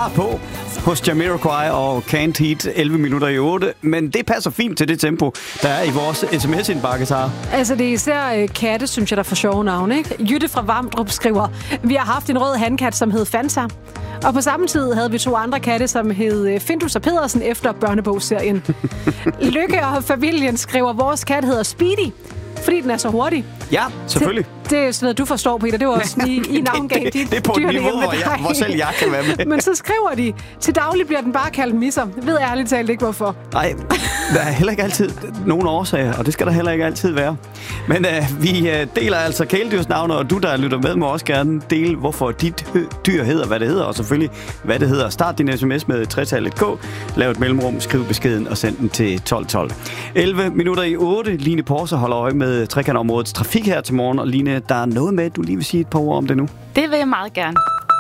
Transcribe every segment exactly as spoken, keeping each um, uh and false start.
på hos Jamiroquai og Canned Heat elleve minutter i otte. Men det passer fint til det tempo, der er i vores sms-indbakke, Sara. Altså, det er især øh, katte, synes jeg, der får sjove navne, ikke? Jytte fra Vamdrup skriver, vi har haft en rød handkat, som hed Fanta. Og på samme tid havde vi to andre katte, som hed øh, Findus og Pedersen efter børnebogsserien. Lykke og familien skriver, vores kat hedder Speedy, fordi den er så hurtig. Ja, selvfølgelig. Det, det er sådan noget, du forstår, Peter. Det var også i, i navngav det, det, det er på et niveau, hvor, jeg, hvor selv jeg kan være med. Men så skriver de, til daglig bliver den bare kaldt misser. Jeg ved ærligt talt ikke, hvorfor. Nej, der er heller ikke altid nogen årsager, og det skal der heller ikke altid være. Men øh, vi øh, deler altså kæledyrsnavne, og du, der lytter med, må også gerne dele, hvorfor dit dyr hedder, hvad det hedder, og selvfølgelig, hvad det hedder. Start din sms med tretallet K, lav et mellemrum, skriv beskeden og send den til tolv tolv. elleve minutter i otte. Line Porser holder øje med trekantområdets trafik her til morgen, og Line, der er noget med, du lige vil sige et par ord om det nu. Det vil jeg meget gerne.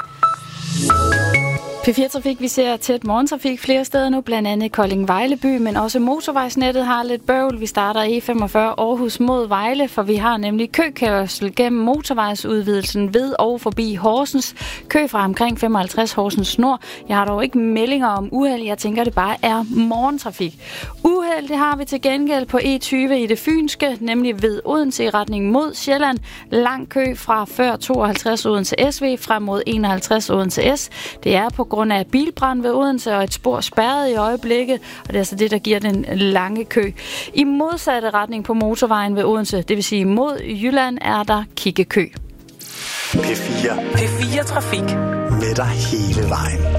P fire Trafik, vi ser tæt morgentrafik flere steder nu, blandt andet Kolding-Vejleby, men også motorvejsnettet har lidt bøvl. Vi starter E femogfyrre Aarhus mod Vejle, for vi har nemlig køkørsel gennem motorvejsudvidelsen ved og forbi Horsens. Kø fra omkring femoghalvtreds Horsens Nord. Jeg har dog ikke meldinger om uheld, jeg tænker, det bare er morgentrafik. Uheld, det har vi til gengæld på E tyve i det fynske, nemlig ved Odense i retning mod Sjælland. Lang kø fra før tooghalvtreds Odense S V frem mod enoghalvtreds Odense S. Det er på grund af bilbrand ved Odense og et spor spærret i øjeblikket, og det er altså det, der giver den lange kø. I modsatte retning på motorvejen ved Odense, det vil sige mod Jylland, er der kiggekø. P fire. P fire Trafik. Med dig hele vejen.